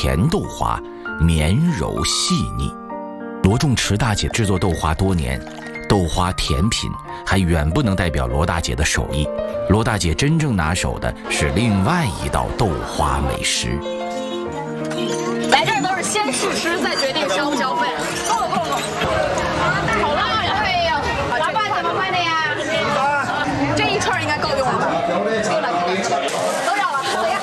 甜豆花，绵柔细腻。罗仲池大姐制作豆花多年，豆花甜品还远不能代表罗大姐的手艺。罗大姐真正拿手的是另外一道豆花美食。 来这儿都是先试吃再决定消不消费。够。好辣呀！对呀，老板怎么卖的呀？这一串应该够用了吧？够了。都要了，走呀！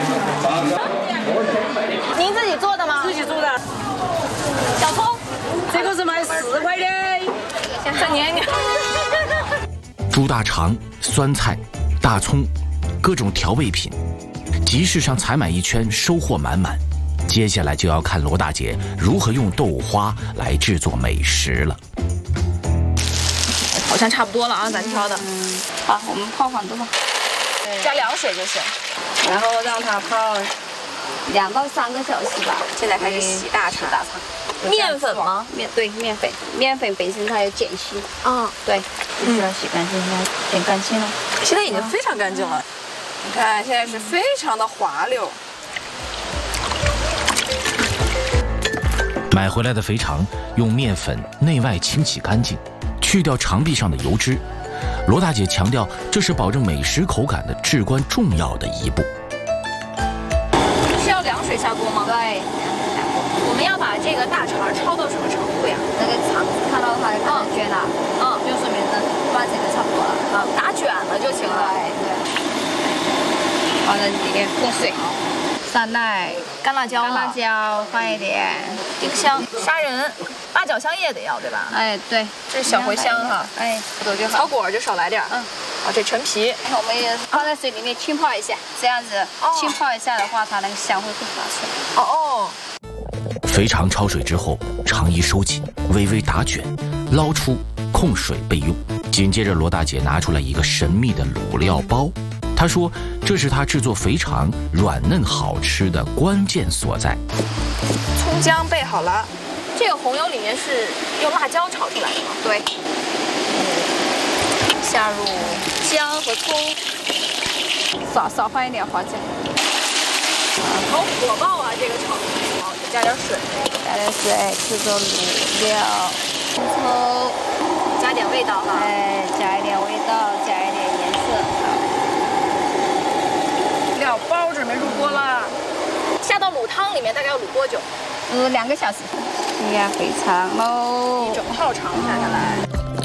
您自己做的吗？ 自己做的。 小葱， 这个是卖4块的。 再捏捏。 猪大肠、酸菜、大葱，各种调味品，集市上采买一圈，收获满满。接下来就要看罗大姐如何用豆花来制作美食了。 好像差不多了啊，咱挑的。 好，我们泡很多， 加凉水就行， 然后让它泡2到3个小时吧。 现在开始洗大肠。面粉吗？ 面粉本身它有碱性。 啊， 对，必须要洗干净，剪干净了。 现在已经非常干净了，你看现在是非常的滑溜。 买回来的肥肠用面粉内外清洗干净，去掉肠壁上的油脂。罗大姐强调，这是保证美食口感的至关重要的一步。 是要凉水下锅吗？ 对。 我们要把这个大肠焯到什么程度呀？ 那个肠看到它开始卷了，就说明把这个差不多了， 打卷了就行了。 对。放在里面过水，酸奶、 干辣椒放一点， 丁香、砂仁、八角香叶得要对吧？ 哎，对， 这是小茴香哈。 哎，就好。 草果就少来点。好，这陈皮我们也放在水里面浸泡一下，这样子浸泡一下的话，它那个香会更发出来。 哦。 肥肠焯水之后，肠衣收紧，微微打卷，捞出控水备用。紧接着，罗大姐拿出来一个神秘的卤料包，她说这是她制作肥肠软嫩好吃的关键所在。 葱姜备好了，这个红油里面是用辣椒炒出来的吗？ 对。 下入姜和葱， 少放一点花椒。 好火爆啊！这个炒，加点水， 制作卤料，葱， 加点味道哈。 哎，加一点味道，加一点颜色。 料包准备入锅了，下到卤汤里面大概要卤多久 ？2个小时。呀，肥肠喽， 一整套肠下来。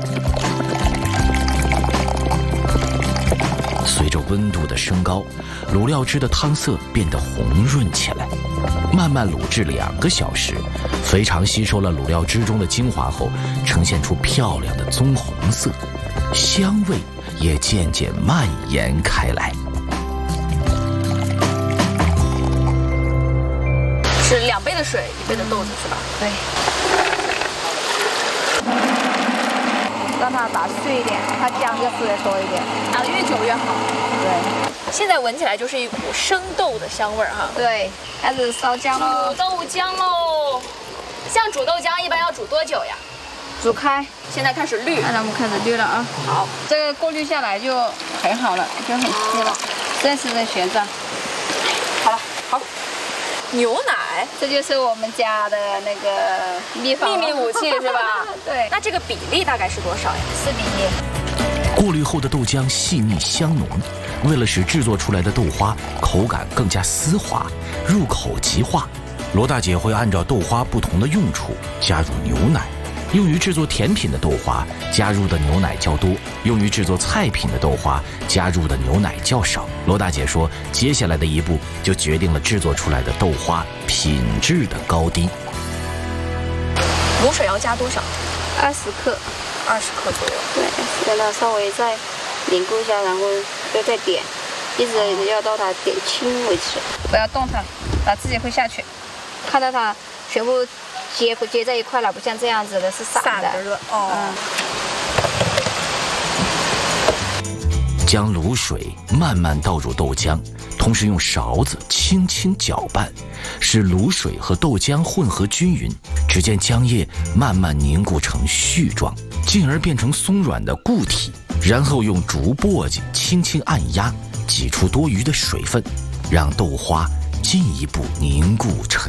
随着温度的升高，卤料汁的汤色变得红润起来。慢慢卤制2个小时，肥肠吸收了卤料汁中的精华后，呈现出漂亮的棕红色，香味也渐渐蔓延开来。 是2杯的水，1杯的豆子是吧？ 对。让它打碎一点，它姜就碎得多一点， 打得越久越好。 对。 现在闻起来就是一股生豆的香味儿哈。 对，开始烧姜喽。 煮豆浆喽。像煮豆浆一般要煮多久呀？ 煮开。 现在开始滤。 那我们开始滤了啊。 好。 这个过滤下来就很好了，就很稀了。正式的旋转。 好了，好。牛奶， 这就是我们家的那个秘密武器是吧？ 对。 那这个比例大概是多少呀 ？4比1。 过滤后的豆浆细腻香浓，为了使制作出来的豆花口感更加丝滑，入口即化，罗大姐会按照豆花不同的用处加入牛奶。用于制作甜品的豆花加入的牛奶较多，用于制作菜品的豆花加入的牛奶较少。罗大姐说，接下来的一步就决定了制作出来的豆花品质的高低。 卤水要加多少 ？20克 ，20克左右。 对，让它稍微再凝固一下，然后再点，一直要到它点清为止。不要动它，它自己会下去。看到它全部结在一块了，不像这样子的是散的。 将卤水慢慢倒入豆浆，同时用勺子轻轻搅拌，使卤水和豆浆混合均匀。只见浆液慢慢凝固成絮状，进而变成松软的固体，然后用竹簸箕轻轻按压，挤出多余的水分，让豆花进一步凝固成